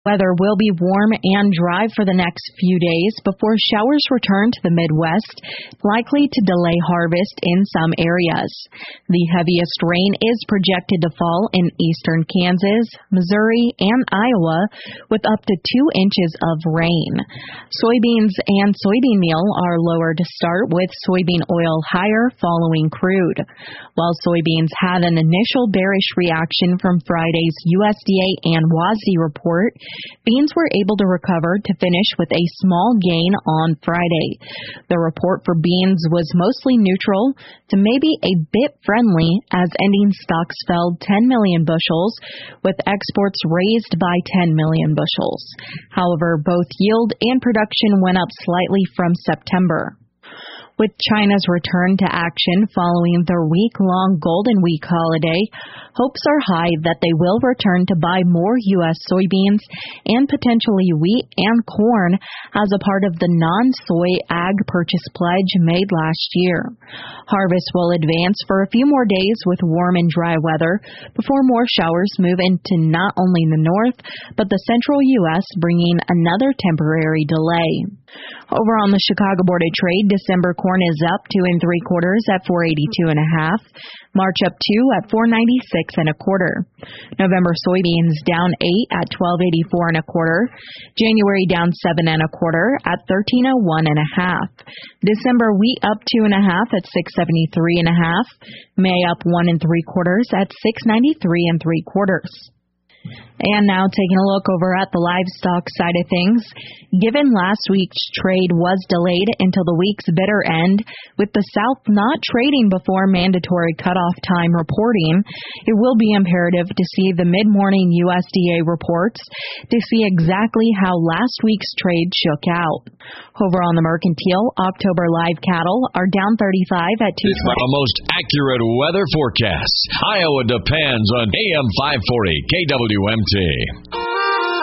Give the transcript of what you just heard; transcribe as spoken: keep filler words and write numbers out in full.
Weather will be warm and dry for the next few days before showers return to the Midwest, likely to delay harvest in some areas. The heaviest rain is projected to fall in eastern Kansas, Missouri, and Iowa, with up to two inches of rain. Soybeans and soybean meal are lower to start, with soybean oil higher following crude. While soybeans had an initial bearish reaction from Friday's U S D A and W A S D report, beans were able to recover to finish with a small gain on Friday. The report for beans was mostly neutral to maybe a bit friendly, as ending stocks fell ten million bushels, with exports raised by ten million bushels. However, both yield and production went up slightly from September. With China's return to action following their week-long Golden Week holiday, hopes are high that they will return to buy more U S soybeans and potentially wheat and corn as a part of the non-soy ag purchase pledge made last year. Harvest will advance for a few more days with warm and dry weather before more showers move into not only the north, but the central U S, bringing another temporary delay. Over on the Chicago Board of Trade, December corn is up two and three quarters at four eighty-two and a half. March up two at four ninety-six and a quarter. November soybeans down eight at twelve eighty-four and a quarter. January down seven and a quarter at thirteen oh one and a half. December wheat up two and a half at six seventy-three and a half. May up one and three quarters at six ninety-three and three quarters. And now taking a look over at the livestock side of things. Given last week's trade was delayed until the week's bitter end, with the South not trading before mandatory cutoff time reporting, it will be imperative to see the mid-morning U S D A reports to see exactly how last week's trade shook out. Over on the mercantile, October live cattle are down thirty-five at two twenty. The most accurate weather forecast. Iowa depends on A M five forty K W M T.